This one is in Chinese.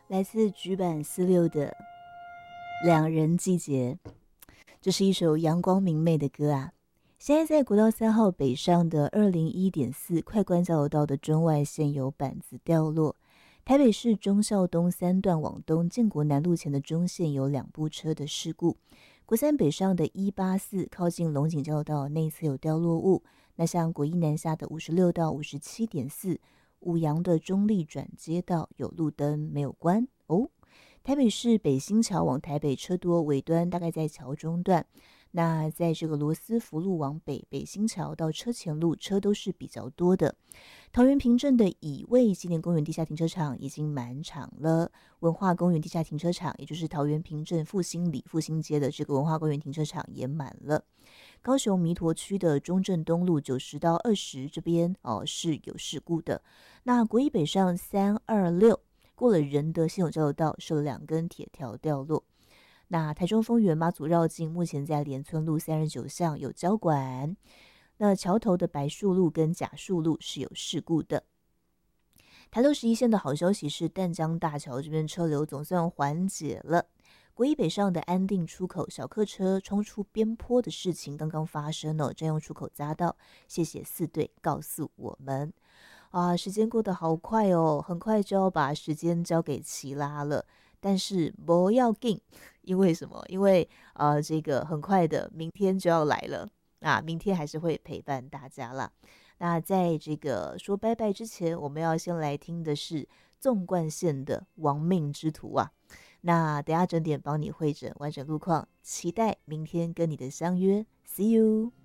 来自菊坂四六的《两人季节》，这是一首阳光明媚的歌啊。现在在国道3号北上的201.4快关交流道的中外线有板子掉落，台北市忠孝东3段往东建国南路前的中线有2部车的事故，国三北上的184靠近龙井交流道内侧有掉落物，那像国一南下的56到57.4五杨的中立转接道有路灯没有关哦。台北市北新桥往台北车多，尾端大概在桥中段。那在这个罗斯福路往北，北新桥到车前路车都是比较多的。桃园平镇的乙未纪念公园地下停车场已经满场了，文化公园地下停车场，也就是桃园平镇复兴里复兴街的这个文化公园停车场也满了。高雄弥陀区的中正东路90到20这边是有事故的。那国一北上326过了仁德系统交流道，受了2根铁条掉落。那台中丰原妈祖绕境目前在连村路39巷有交管，那桥头的白树路跟甲树路是有事故的。台61线的好消息是淡江大桥这边车流总算缓解了。国一北上的安定出口小客车冲出边坡的事情刚刚发生了，占用出口匝道，谢谢4队告诉我们。时间过得好快哦，很快就要把时间交给齐拉了。但是不要紧，因为什么？因为这个很快的，明天就要来了明天还是会陪伴大家啦。那在这个说拜拜之前，我们要先来听的是纵贯线的亡命之徒啊。那等一下整点帮你会诊完整路况，期待明天跟你的相约 ，See you。